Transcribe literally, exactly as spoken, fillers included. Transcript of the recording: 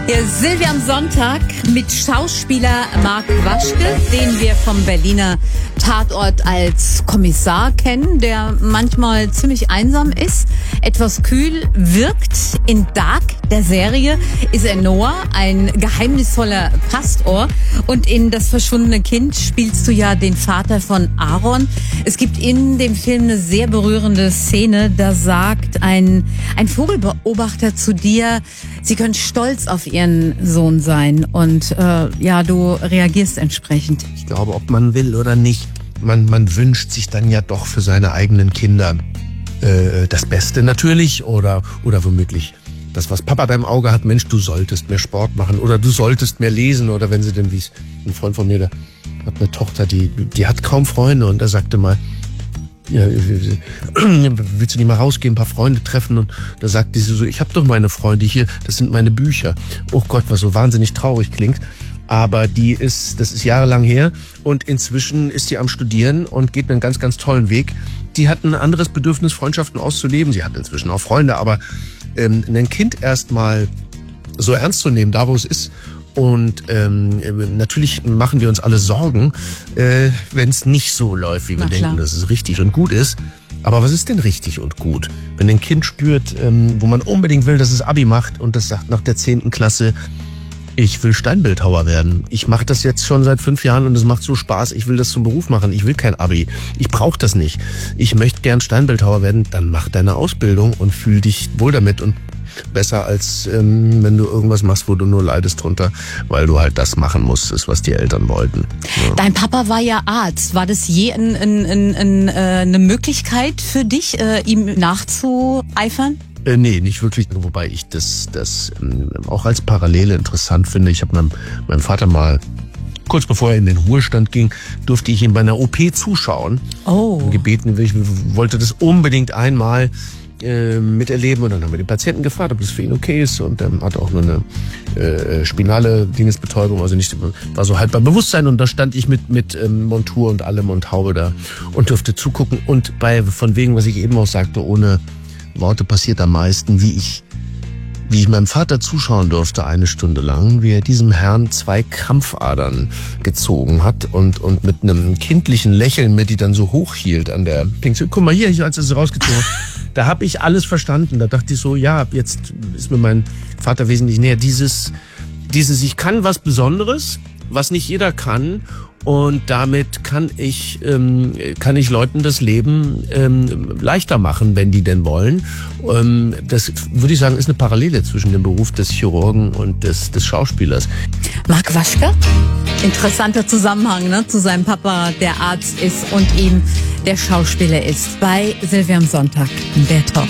Hier Silvia am Sonntag mit Schauspieler Marc Waschke, den wir vom Berliner Tatort als Kommissar kennen, der manchmal ziemlich einsam ist, etwas kühl wirkt. In Dark, der Serie, ist er Noah, ein geheimnisvoller Pastor. Und in Das verschwundene Kind spielst du ja den Vater von Aaron. Es gibt in dem Film eine sehr berührende Szene, da sagt ein, ein Vogelbeobachter zu dir, sie können stolz auf ihren Sohn sein. Und äh, ja, du reagierst entsprechend. Ich glaube, ob man will oder nicht, man, man wünscht sich dann ja doch für seine eigenen Kinder äh, das Beste natürlich oder, oder womöglich das, was Papa da im Auge hat. Mensch, du solltest mehr Sport machen oder du solltest mehr lesen oder wenn sie denn, wie es ein Freund von mir, der hat eine Tochter, die, die hat kaum Freunde und er sagte mal, ja, willst du nicht mal rausgehen, ein paar Freunde treffen? Und da sagte sie so, ich habe doch meine Freunde hier, das sind meine Bücher. Oh Gott, was so wahnsinnig traurig klingt. Aber die ist, das ist jahrelang her und inzwischen ist sie am Studieren und geht einen ganz, ganz tollen Weg. Die hat ein anderes Bedürfnis, Freundschaften auszuleben. Sie hat inzwischen auch Freunde, aber ähm, ein Kind erstmal so ernst zu nehmen, da wo es ist. Und ähm, natürlich machen wir uns alle Sorgen, äh, wenn es nicht so läuft, wie wir denken, dass es richtig und gut ist. Aber was ist denn richtig und gut? Wenn ein Kind spürt, ähm, wo man unbedingt will, dass es Abi macht und das sagt nach der zehnten Klasse, ich will Steinbildhauer werden. Ich mache das jetzt schon seit fünf Jahren und es macht so Spaß. Ich will das zum Beruf machen. Ich will kein Abi. Ich brauche das nicht. Ich möchte gern Steinbildhauer werden. Dann mach deine Ausbildung und fühl dich wohl damit und besser als ähm, wenn du irgendwas machst, wo du nur leidest drunter, weil du halt das machen musstest, was die Eltern wollten. Ja. Dein Papa war ja Arzt. War das je ein, ein, ein, ein, äh, eine Möglichkeit für dich, äh, ihm nachzueifern? Äh, nee, nicht wirklich, wobei ich das, das ähm, auch als Parallele interessant finde. Ich habe meinem, meinem Vater mal, kurz bevor er in den Ruhestand ging, durfte ich ihm bei einer O P zuschauen. Oh. Gebeten, ich wollte das unbedingt einmal äh, miterleben und dann haben wir den Patienten gefragt, ob das für ihn okay ist und ähm, hat auch nur eine äh, spinale Dingesbetäubung, also nicht, war so halb beim Bewusstsein und da stand ich mit mit ähm, Montur und allem und Haube da und durfte zugucken und bei von wegen, was ich eben auch sagte, ohne Worte passiert am meisten, wie ich, wie ich meinem Vater zuschauen durfte, eine Stunde lang, wie er diesem Herrn zwei Krampfadern gezogen hat und, und mit einem kindlichen Lächeln mir die dann so hochhielt an der Pinkel. Guck mal hier, ich, als er sie rausgezogen hat, da habe ich alles verstanden. Da dachte ich so, ja, jetzt ist mir mein Vater wesentlich näher. Dieses, dieses, ich kann was Besonderes, was nicht jeder kann. Und damit kann ich, ähm, kann ich Leuten das Leben ähm, leichter machen, wenn die denn wollen. Ähm, das würde ich sagen, ist eine Parallele zwischen dem Beruf des Chirurgen und des, des Schauspielers. Marc Waschke? Interessanter Zusammenhang, ne, zu seinem Papa, der Arzt ist und ihm der Schauspieler ist. Bei Silvia am Sonntag, der Talk.